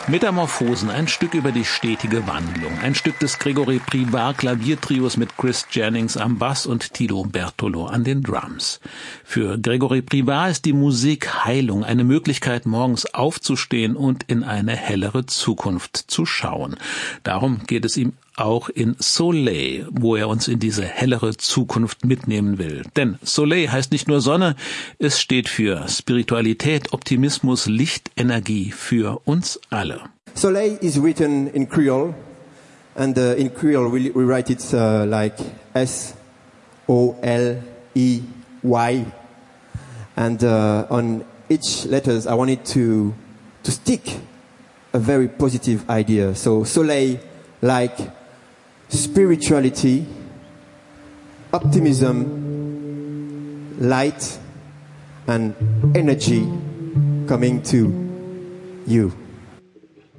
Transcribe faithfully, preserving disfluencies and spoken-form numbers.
Metamorphosen, ein Stück über die stetige Wandlung. Ein Stück des Gregory Privart Klaviertrios mit Chris Jennings am Bass und Tilo Bertolo an den Drums. Für Gregory Privart ist die Musik Heilung, eine Möglichkeit, morgens aufzustehen und in eine hellere Zukunft zu schauen. Darum geht es ihm auch in Soleil, wo er uns in diese hellere Zukunft mitnehmen will. Denn Soleil heißt nicht nur Sonne, es steht für Spiritualität, Optimismus, Licht, Energie für uns alle. Soleil is written in Creole, and uh, in Creole we, we write it uh, like S O L E Y, and uh, on each letters I wanted to to stick a very positive idea. So Soleil, like spirituality, optimism, light, and energy coming to you.